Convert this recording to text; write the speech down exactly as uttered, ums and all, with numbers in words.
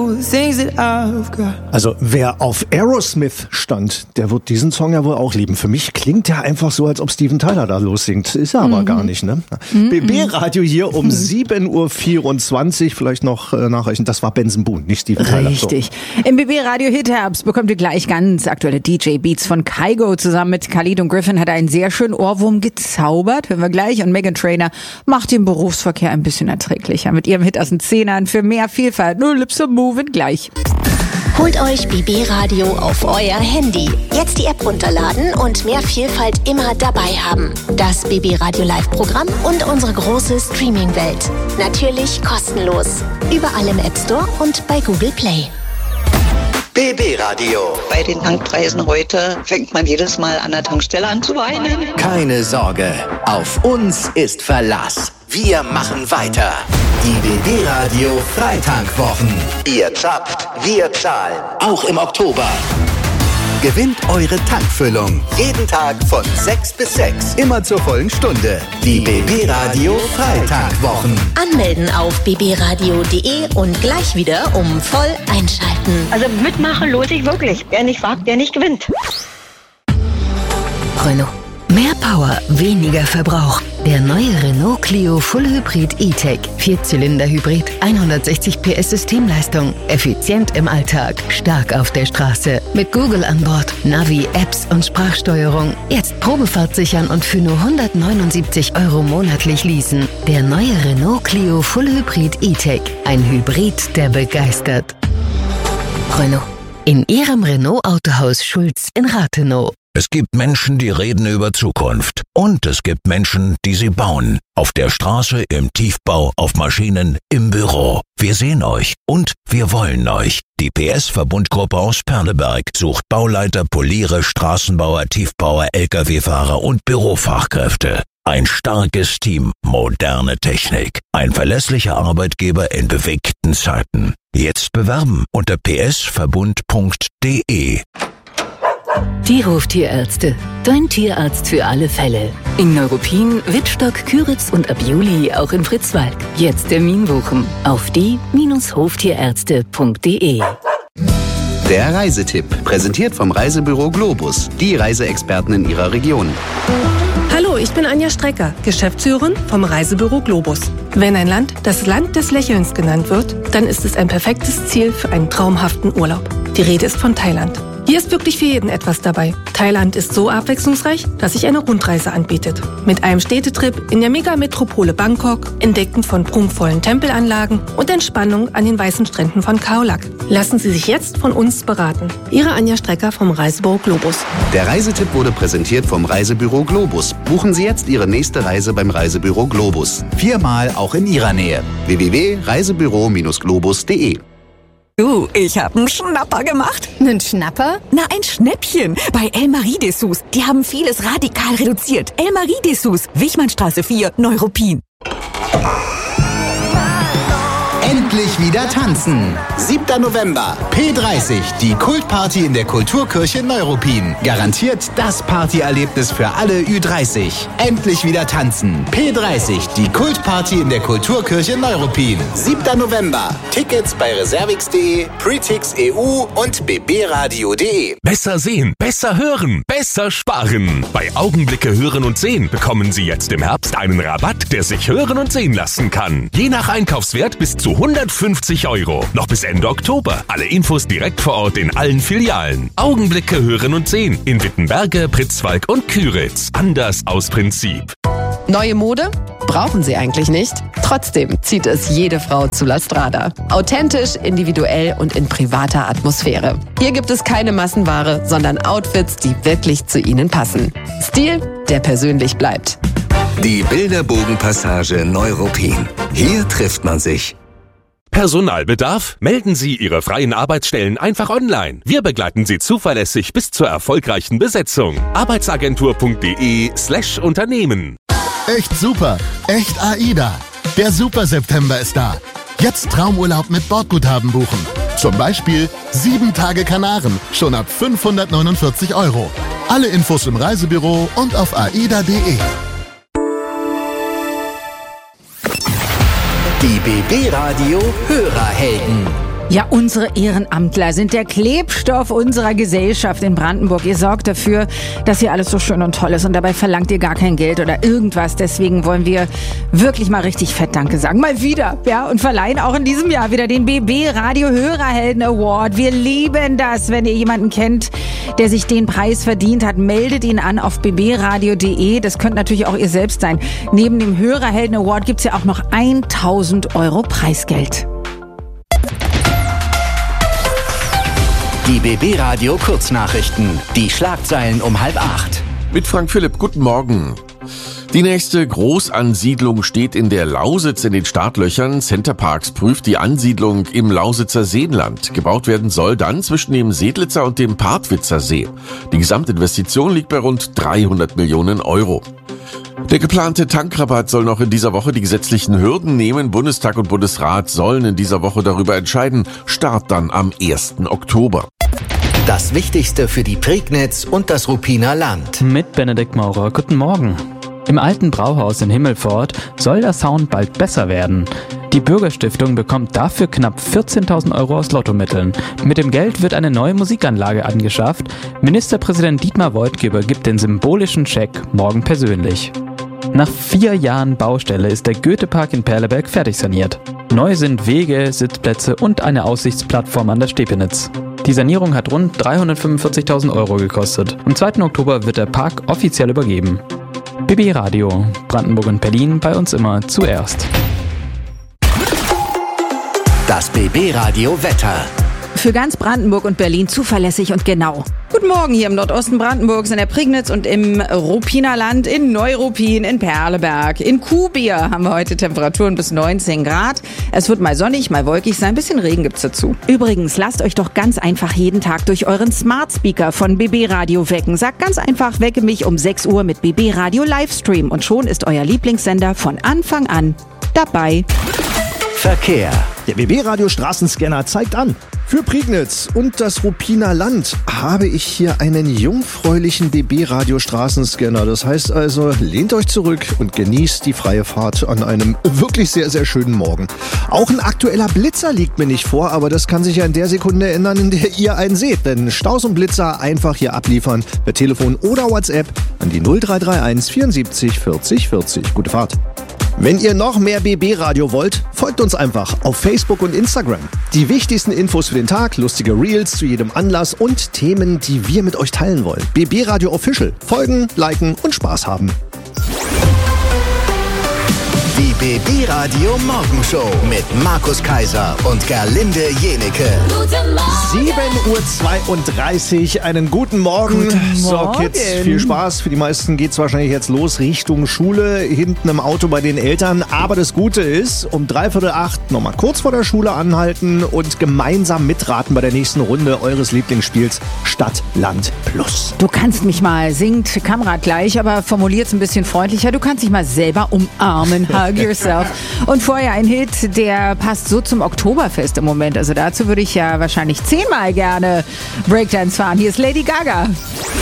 Also wer auf Aerosmith stand, der wird diesen Song ja wohl auch lieben. Für mich klingt der einfach so, als ob Steven Tyler da lossingt. Ist er aber mhm. gar nicht, ne? Mhm. B B-Radio hier um sieben Uhr vierundzwanzig. Vielleicht noch äh, nachreichen. Das war Benson Boone, nicht Steven Tyler. Richtig. So. Im B B-Radio Hit-Herbst bekommt ihr gleich ganz aktuelle D J-Beats von Kygo. Zusammen mit Khalid und Griffin hat er einen sehr schönen Ohrwurm gezaubert. Hören wir gleich. Und Meghan Trainor macht den Berufsverkehr ein bisschen erträglicher mit ihrem Hit aus den Zehnern für mehr Vielfalt. Nur Lips und Movin' gleich. Holt euch B B-Radio auf euer Handy. Jetzt die App runterladen und mehr Vielfalt immer dabei haben. Das B B-Radio Live-Programm und unsere große Streaming-Welt. Natürlich kostenlos. Überall im App Store und bei Google Play. B B-Radio. Bei den Tankpreisen heute fängt man jedes Mal an der Tankstelle an zu weinen. Keine Sorge, auf uns ist Verlass. Wir machen weiter. Die B B-Radio Freitankwochen. Ihr zapft, wir zahlen. Auch im Oktober. Gewinnt eure Tankfüllung. Jeden Tag von sechs bis sechs. Immer zur vollen Stunde. Die B B-Radio Freitankwochen. Anmelden auf b b radio punkt d e und gleich wieder um voll einschalten. Also mitmachen lohnt sich wirklich. Wer nicht fragt, der nicht gewinnt. Renault. Mehr Power, weniger Verbrauch. Der neue Renault Clio Full Hybrid E-Tech. Vierzylinder-Hybrid, hundertsechzig P S Systemleistung. Effizient im Alltag, stark auf der Straße. Mit Google an Bord, Navi, Apps und Sprachsteuerung. Jetzt Probefahrt sichern und für nur hundertneunundsiebzig Euro monatlich leasen. Der neue Renault Clio Full Hybrid E-Tech. Ein Hybrid, der begeistert. Renault. In Ihrem Renault-Autohaus Schulz in Rathenow. Es gibt Menschen, die reden über Zukunft. Und es gibt Menschen, die sie bauen. Auf der Straße, im Tiefbau, auf Maschinen, im Büro. Wir sehen euch und wir wollen euch. Die P S-Verbundgruppe aus Perleberg sucht Bauleiter, Poliere, Straßenbauer, Tiefbauer, L K W-Fahrer und Bürofachkräfte. Ein starkes Team, moderne Technik. Ein verlässlicher Arbeitgeber in bewegten Zeiten. Jetzt bewerben unter p s verbund punkt d e. Die Hoftierärzte. Dein Tierarzt für alle Fälle. In Neuruppin, Wittstock, Küritz und ab Juli auch in Fritzwalk. Jetzt Termin buchen auf die Bindestrich hoftierärzte punkt d e. Der Reisetipp, präsentiert vom Reisebüro Globus, die Reiseexperten in Ihrer Region. Hallo, ich bin Anja Strecker, Geschäftsführerin vom Reisebüro Globus. Wenn ein Land das Land des Lächelns genannt wird, dann ist es ein perfektes Ziel für einen traumhaften Urlaub. Die Rede ist von Thailand. Hier ist wirklich für jeden etwas dabei. Thailand ist so abwechslungsreich, dass sich eine Rundreise anbietet. Mit einem Städtetrip in der Megametropole Bangkok, Entdecken von prunkvollen Tempelanlagen und Entspannung an den weißen Stränden von Khao Lak. Lassen Sie sich jetzt von uns beraten. Ihre Anja Strecker vom Reisebüro Globus. Der Reisetipp wurde präsentiert vom Reisebüro Globus. Buchen Sie jetzt Ihre nächste Reise beim Reisebüro Globus. Viermal auch in Ihrer Nähe. w w w punkt reisebüro globus punkt d e. Du, ich hab einen Schnapper gemacht. Einen Schnapper? Na, ein Schnäppchen. Bei El Marie-Dessous. Die haben vieles radikal reduziert. El Marie-Dessous, Wichmannstraße vier, Neuruppin. Endlich wieder tanzen. siebter November, P dreißig, die Kultparty in der Kulturkirche Neuruppin. Garantiert das Partyerlebnis für alle Ü dreißig. Endlich wieder tanzen. P dreißig, die Kultparty in der Kulturkirche Neuruppin. siebter November. Tickets bei reservix punkt d e, Pretix E U und b b radio punkt d e. Besser sehen, besser hören, besser sparen. Bei Augenblicke hören und sehen bekommen Sie jetzt im Herbst einen Rabatt, der sich hören und sehen lassen kann. Je nach Einkaufswert bis zu hundertfünfzig Euro. Noch bis Ende Oktober. Alle Infos direkt vor Ort in allen Filialen. Augenblicke hören und sehen. In Wittenberge, Pritzwalk und Küritz. Anders aus Prinzip. Neue Mode? Brauchen Sie eigentlich nicht. Trotzdem zieht es jede Frau zu La Strada. Authentisch, individuell und in privater Atmosphäre. Hier gibt es keine Massenware, sondern Outfits, die wirklich zu Ihnen passen. Stil, der persönlich bleibt. Die Bilderbogenpassage Neuruppin. Hier trifft man sich. Personalbedarf? Melden Sie Ihre freien Arbeitsstellen einfach online. Wir begleiten Sie zuverlässig bis zur erfolgreichen Besetzung. arbeitsagentur punkt d e slash Unternehmen. Echt super, echt AIDA. Der Super September ist da. Jetzt Traumurlaub mit Bordguthaben buchen. Zum Beispiel sieben Tage Kanaren, schon ab fünfhundertneunundvierzig Euro. Alle Infos im Reisebüro und auf aida punkt d e. Die B B-Radio Hörerhelden. Ja, unsere Ehrenamtler sind der Klebstoff unserer Gesellschaft in Brandenburg. Ihr sorgt dafür, dass hier alles so schön und toll ist und dabei verlangt ihr gar kein Geld oder irgendwas. Deswegen wollen wir wirklich mal richtig fett Danke sagen. Mal wieder, ja, und verleihen auch in diesem Jahr wieder den B B Radio Hörerhelden Award. Wir lieben das, wenn ihr jemanden kennt, der sich den Preis verdient hat. Meldet ihn an auf b b radio punkt d e. Das könnt natürlich auch ihr selbst sein. Neben dem Hörerhelden Award gibt's ja auch noch tausend Euro Preisgeld. Die B B Radio Kurznachrichten. Die Schlagzeilen um halb acht. Mit Frank Philipp, guten Morgen. Die nächste Großansiedlung steht in der Lausitz in den Startlöchern. Centerparks prüft die Ansiedlung im Lausitzer Seenland. Gebaut werden soll dann zwischen dem Sedlitzer und dem Partwitzer See. Die Gesamtinvestition liegt bei rund dreihundert Millionen Euro. Der geplante Tankrabatt soll noch in dieser Woche die gesetzlichen Hürden nehmen. Bundestag und Bundesrat sollen in dieser Woche darüber entscheiden. Start dann am ersten Oktober. Das Wichtigste für die Prignitz und das Ruppiner Land. Mit Benedikt Maurer. Guten Morgen. Im alten Brauhaus in Himmelpfort soll der Sound bald besser werden. Die Bürgerstiftung bekommt dafür knapp vierzehntausend Euro aus Lottomitteln. Mit dem Geld wird eine neue Musikanlage angeschafft. Ministerpräsident Dietmar Woidke übergibt den symbolischen Scheck morgen persönlich. Nach vier Jahren Baustelle ist der Goethepark in Perleberg fertig saniert. Neu sind Wege, Sitzplätze und eine Aussichtsplattform an der Stepenitz. Die Sanierung hat rund dreihundertfünfundvierzigtausend Euro gekostet. Am zweiten Oktober wird der Park offiziell übergeben. B B Radio, Brandenburg und Berlin, bei uns immer zuerst. Das B B Radio Wetter. Für ganz Brandenburg und Berlin zuverlässig und genau. Guten Morgen hier im Nordosten Brandenburgs, in der Prignitz und im Ruppiner Land, in Neuruppin, in Perleberg. In Kuhbier haben wir heute Temperaturen bis neunzehn Grad. Es wird mal sonnig, mal wolkig sein, ein bisschen Regen gibt's dazu. Übrigens, lasst euch doch ganz einfach jeden Tag durch euren Smart Speaker von B B Radio wecken. Sagt ganz einfach, wecke mich um sechs Uhr mit B B Radio Livestream und schon ist euer Lieblingssender von Anfang an dabei. Verkehr. Der B B Radio Straßenscanner zeigt an. Für Prignitz und das Ruppiner Land habe ich hier einen jungfräulichen B B Radio Straßenscanner. Das heißt also, lehnt euch zurück und genießt die freie Fahrt an einem wirklich sehr, sehr schönen Morgen. Auch ein aktueller Blitzer liegt mir nicht vor, aber das kann sich ja in der Sekunde ändern, in der ihr einen seht. Denn Staus und Blitzer einfach hier abliefern per Telefon oder WhatsApp an die null drei drei eins vierundsiebzig vierzig vierzig. Gute Fahrt. Wenn ihr noch mehr B B Radio wollt, folgt uns einfach auf Facebook und Instagram. Die wichtigsten Infos für den Tag, lustige Reels zu jedem Anlass und Themen, die wir mit euch teilen wollen. B B Radio Official. Folgen, liken und Spaß haben. Die B B Radio Morgenshow mit Markus Kaiser und Gerlinde Jenecke. sieben Uhr zweiunddreißig, einen guten Morgen. Guten So, Morgen. Kids, viel Spaß. Für die meisten geht's wahrscheinlich jetzt los Richtung Schule, hinten im Auto bei den Eltern. Aber das Gute ist, um dreiviertel acht nochmal kurz vor der Schule anhalten und gemeinsam mitraten bei der nächsten Runde eures Lieblingsspiels Stadt, Land, Plus. Du kannst mich mal, singt Kamerad gleich, aber formuliert's ein bisschen freundlicher. Du kannst dich mal selber umarmen. Hug yourself. Und vorher ein Hit, der passt so zum Oktoberfest im Moment. Also dazu würde ich ja wahrscheinlich zehnmal gerne Breakdance fahren. Hier ist Lady Gaga.